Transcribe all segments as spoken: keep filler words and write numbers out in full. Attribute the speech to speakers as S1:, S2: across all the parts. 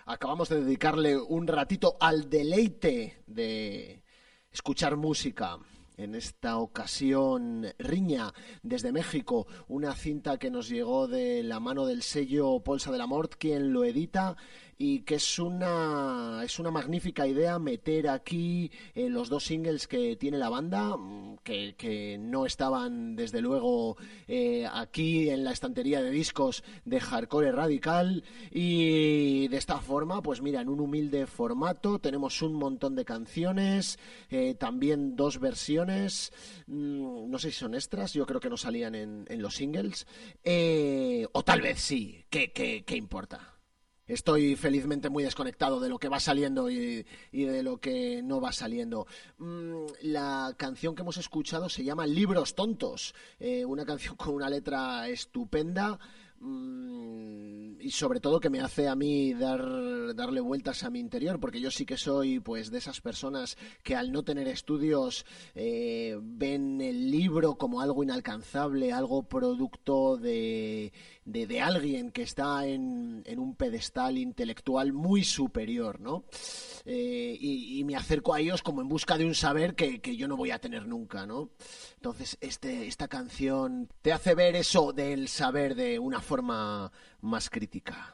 S1: Acabamos de dedicarle un ratito al deleite de escuchar música. En esta ocasión, Riña, desde México, una cinta que nos llegó de la mano del sello Polsa de la Mort, quien lo edita, y que es una, es una magnífica idea meter aquí eh, los dos singles que tiene la banda, que, que no estaban desde luego eh, aquí en la estantería de discos de Hardcore Radical, y de esta forma, pues mira, en un humilde formato tenemos un montón de canciones, eh, también dos versiones, mmm, no sé si son extras, yo creo que no salían en, en los singles, eh, o tal vez sí, ¿qué, qué, qué importa? Estoy felizmente muy desconectado de lo que va saliendo y, y de lo que no va saliendo. Mm, la canción que hemos escuchado se llama Libros Tontos, eh, una canción con una letra estupenda, mm, y sobre todo que me hace a mí dar, darle vueltas a mi interior, porque yo sí que soy pues de esas personas que al no tener estudios eh, ven el libro como algo inalcanzable, algo producto de... De, de alguien que está en, en un pedestal intelectual muy superior, ¿no? Eh, y, y me acerco a ellos como en busca de un saber que, que yo no voy a tener nunca, ¿no? Entonces, este, esta canción te hace ver eso del saber de una forma más crítica.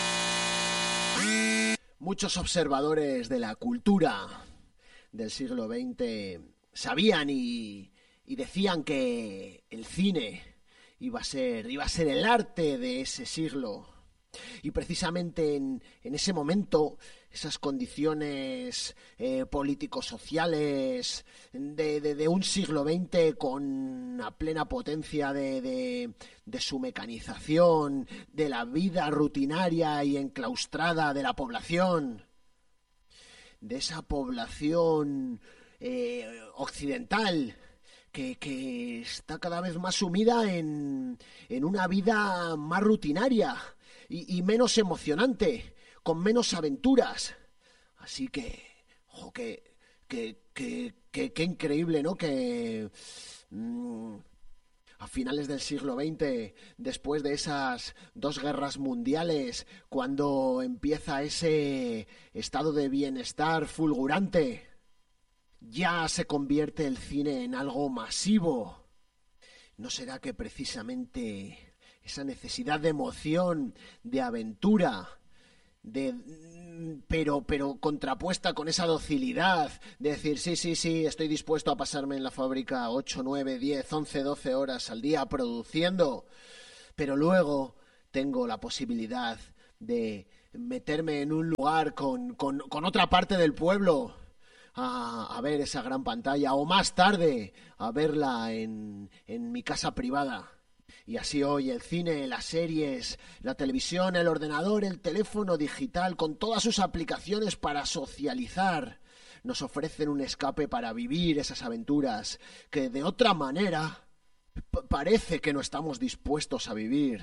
S1: Muchos observadores de la cultura del siglo veinte sabían y, y decían que el cine iba a ser, iba a ser el arte de ese siglo. Y precisamente en, en ese momento, esas condiciones eh, político-sociales de, de, de un siglo veinte con a plena potencia de, de, de su mecanización, de la vida rutinaria y enclaustrada de la población, de esa población eh, occidental, Que, que está cada vez más sumida en, en una vida más rutinaria y, y menos emocionante, con menos aventuras. Así que, jo, que, que, que, que, que increíble, ¿no? Que mmm, a finales del siglo veinte, después de esas dos guerras mundiales, cuando empieza ese estado de bienestar fulgurante, ya se convierte el cine en algo masivo. ¿No será que precisamente esa necesidad de emoción, de aventura, de pero pero contrapuesta con esa docilidad de decir sí, sí, sí, estoy dispuesto a pasarme en la fábrica ocho, nueve, diez, once, doce horas al día produciendo, pero luego tengo la posibilidad de meterme en un lugar con, con, con otra parte del pueblo A, a ver esa gran pantalla, o más tarde a verla en, en mi casa privada? Y así hoy el cine, las series, la televisión, el ordenador, el teléfono digital, con todas sus aplicaciones para socializar, nos ofrecen un escape para vivir esas aventuras que de otra manera p- parece que no estamos dispuestos a vivir.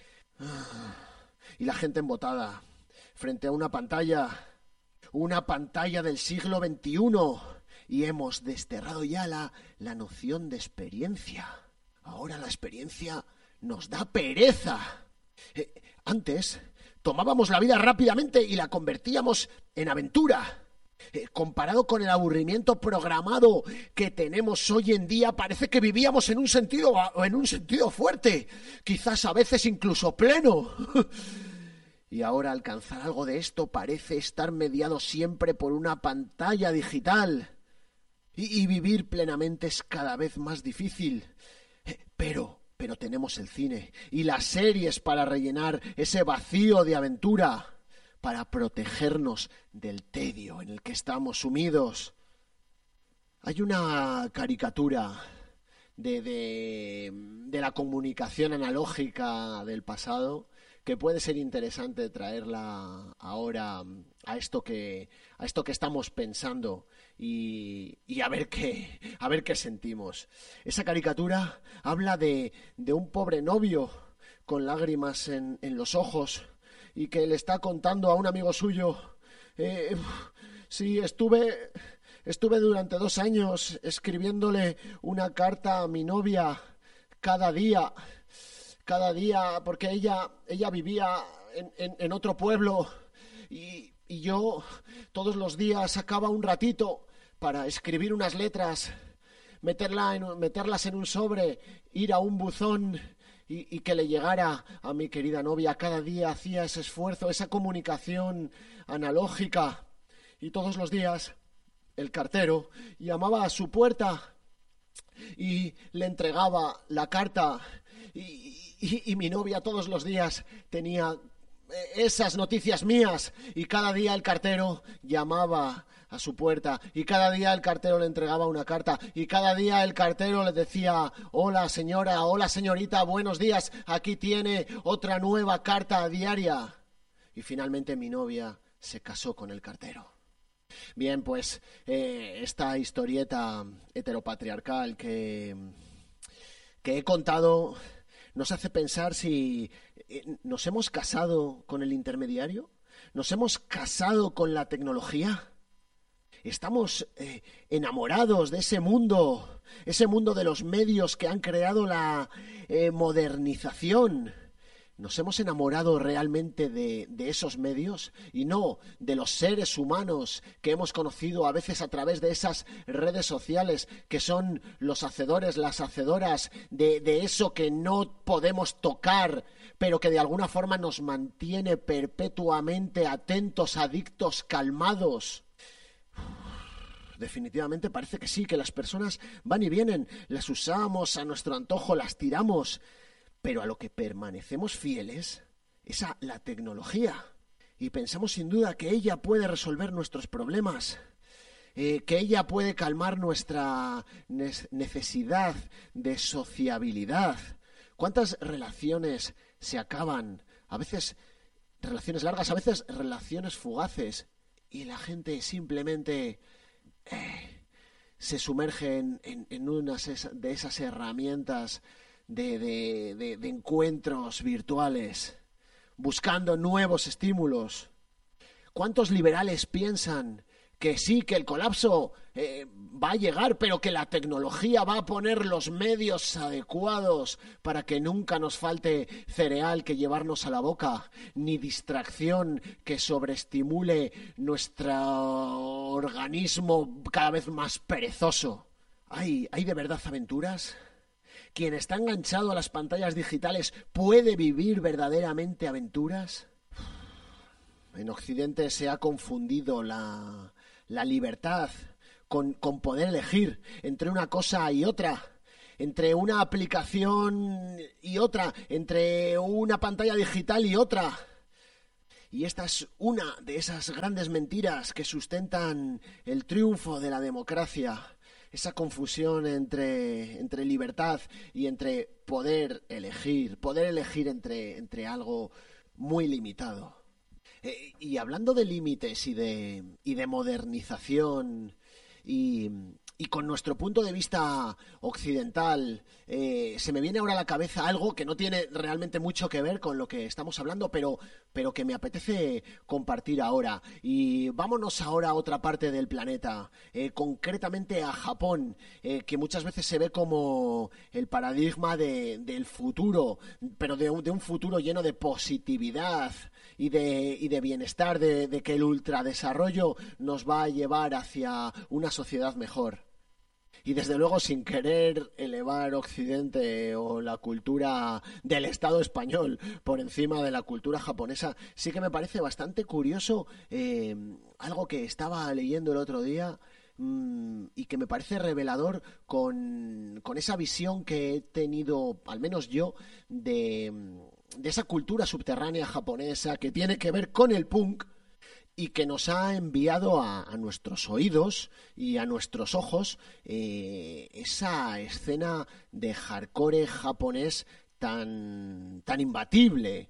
S1: Y la gente embotada frente a una pantalla... Una pantalla del siglo veintiuno, y hemos desterrado ya la, la noción de experiencia. Ahora la experiencia nos da pereza. Eh, antes tomábamos la vida rápidamente y la convertíamos en aventura. Eh, comparado con el aburrimiento programado que tenemos hoy en día, parece que vivíamos en un sentido, en un sentido fuerte, quizás a veces incluso pleno. Y ahora alcanzar algo de esto parece estar mediado siempre por una pantalla digital. Y, y vivir plenamente es cada vez más difícil. Pero, pero tenemos el cine y las series para rellenar ese vacío de aventura, para protegernos del tedio en el que estamos sumidos. Hay una caricatura de, de, de la comunicación analógica del pasado que puede ser interesante traerla ahora a esto que a esto que estamos pensando y, y a ver qué a ver qué sentimos. Esa caricatura habla de, de un pobre novio con lágrimas en, en los ojos y que le está contando a un amigo suyo, eh, sí, estuve estuve durante dos años escribiéndole una carta a mi novia cada día. Cada día, porque ella, ella vivía en, en, en otro pueblo y, y yo todos los días sacaba un ratito para escribir unas letras, meterla en, meterlas en un sobre, ir a un buzón y, y que le llegara a mi querida novia. Cada día hacía ese esfuerzo, esa comunicación analógica, y todos los días el cartero llamaba a su puerta y le entregaba la carta, y, y, y mi novia todos los días tenía esas noticias mías, y cada día el cartero llamaba a su puerta, y cada día el cartero le entregaba una carta, y cada día el cartero le decía: hola señora, hola señorita, buenos días, aquí tiene otra nueva carta diaria. Y finalmente mi novia se casó con el cartero. Bien, pues eh, esta historieta heteropatriarcal que, que he contado nos hace pensar si eh, nos hemos casado con el intermediario, nos hemos casado con la tecnología. Estamos eh, enamorados de ese mundo, ese mundo de los medios que han creado la eh, modernización. ¿Nos hemos enamorado realmente de, de esos medios y no de los seres humanos que hemos conocido a veces a través de esas redes sociales, que son los hacedores, las hacedoras de, de eso que no podemos tocar, pero que de alguna forma nos mantiene perpetuamente atentos, adictos, calmados? Definitivamente parece que sí, que las personas van y vienen, las usamos a nuestro antojo, las tiramos, pero a lo que permanecemos fieles es a la tecnología, y pensamos sin duda que ella puede resolver nuestros problemas, eh, que ella puede calmar nuestra necesidad de sociabilidad. ¿Cuántas relaciones se acaban? A veces relaciones largas, a veces relaciones fugaces, y la gente simplemente eh, se sumerge en, en, en una de esas herramientas De, de, de, de encuentros virtuales, buscando nuevos estímulos. ¿Cuántos liberales piensan que sí, que el colapso eh, va a llegar, pero que la tecnología va a poner los medios adecuados para que nunca nos falte cereal que llevarnos a la boca, ni distracción que sobreestimule nuestro organismo cada vez más perezoso? ¿Hay, hay de verdad aventuras? ¿Quien está enganchado a las pantallas digitales puede vivir verdaderamente aventuras? En Occidente se ha confundido la, la libertad con, con poder elegir entre una cosa y otra, entre una aplicación y otra, entre una pantalla digital y otra. Y esta es una de esas grandes mentiras que sustentan el triunfo de la democracia. Esa confusión entre, entre libertad y entre poder elegir, poder elegir entre, entre algo muy limitado. Eh, y hablando de límites y de, y de modernización y, y con nuestro punto de vista occidental, eh, se me viene ahora a la cabeza algo que no tiene realmente mucho que ver con lo que estamos hablando, pero, pero que me apetece compartir ahora. Y vámonos ahora a otra parte del planeta, eh, concretamente a Japón, eh, que muchas veces se ve como el paradigma de, del futuro, pero de un, de un futuro lleno de positividad y de, y de bienestar, de, de que el ultradesarrollo nos va a llevar hacia una sociedad mejor. Y desde luego, sin querer elevar Occidente o la cultura del Estado español por encima de la cultura japonesa, sí que me parece bastante curioso eh, algo que estaba leyendo el otro día mmm, y que me parece revelador con, con esa visión que he tenido, al menos yo, de, de esa cultura subterránea japonesa que tiene que ver con el punk, y que nos ha enviado a, a nuestros oídos y a nuestros ojos eh, esa escena de hardcore japonés tan, tan imbatible,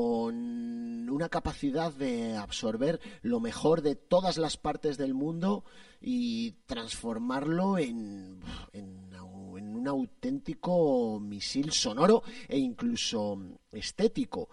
S1: con una capacidad de absorber lo mejor de todas las partes del mundo y transformarlo en, en, en un auténtico misil sonoro e incluso estético.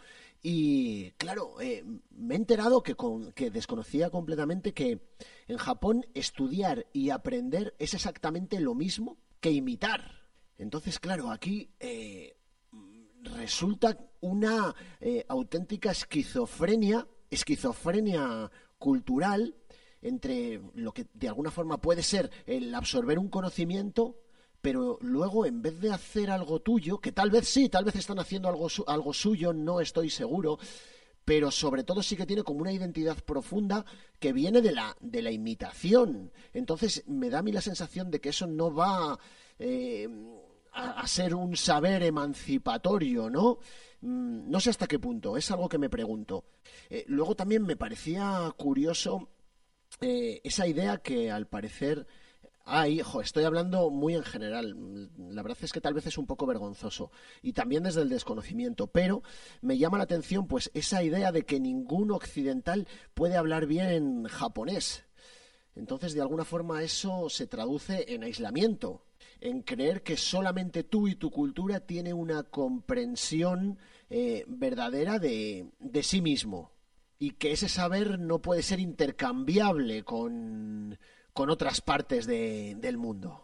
S1: Y claro, eh, me he enterado que, con, que desconocía completamente que en Japón estudiar y aprender es exactamente lo mismo que imitar. Entonces, claro, aquí eh, resulta una eh, auténtica esquizofrenia esquizofrenia cultural entre lo que de alguna forma puede ser el absorber un conocimiento, pero luego en vez de hacer algo tuyo, que tal vez sí, tal vez están haciendo algo, su- algo suyo, no estoy seguro, pero sobre todo sí que tiene como una identidad profunda que viene de la, de la imitación. Entonces me da a mí la sensación de que eso no va eh, a, a ser un saber emancipatorio, ¿no? Mm, No sé hasta qué punto, es algo que me pregunto. Eh, luego también me parecía curioso eh, esa idea que al parecer hay, jo, estoy hablando muy en general, la verdad es que tal vez es un poco vergonzoso y también desde el desconocimiento, pero me llama la atención pues esa idea de que ningún occidental puede hablar bien japonés. Entonces, de alguna forma eso se traduce en aislamiento, en creer que solamente tú y tu cultura tiene una comprensión eh, verdadera de, de sí mismo y que ese saber no puede ser intercambiable con, con otras partes de- del mundo.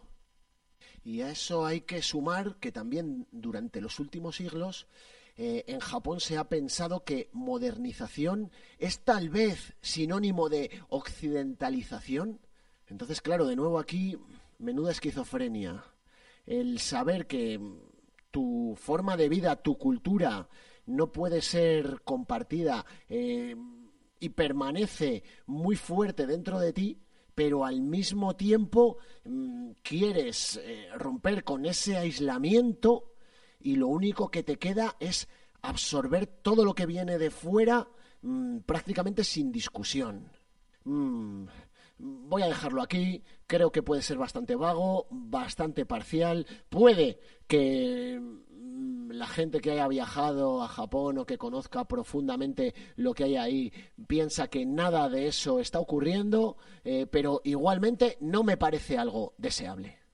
S1: Y a eso hay que sumar que también durante los últimos siglos eh, en Japón se ha pensado que modernización es tal vez sinónimo de occidentalización. Entonces, claro, de nuevo aquí, menuda esquizofrenia. El saber que tu forma de vida, tu cultura, no puede ser compartida eh, y permanece muy fuerte dentro de ti, pero al mismo tiempo mmm, quieres eh, romper con ese aislamiento y lo único que te queda es absorber todo lo que viene de fuera mmm, prácticamente sin discusión. Mm, Voy a dejarlo aquí. Creo que puede ser bastante vago, bastante parcial. Puede que mm, la gente que haya viajado a Japón o que conozca profundamente lo que hay ahí piensa que nada de eso está ocurriendo, eh, pero igualmente no me parece algo deseable.